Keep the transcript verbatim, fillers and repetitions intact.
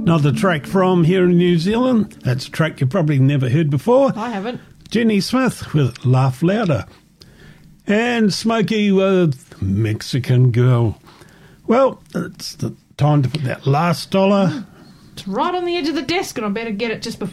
Another track from here in New Zealand. That's a track you've probably never heard before. I haven't. Jenny Smith with Laugh Louder. And Smokey with Mexican Girl. Well, it's the time to put that last dollar. It's right on the edge of the desk, and I better get it just before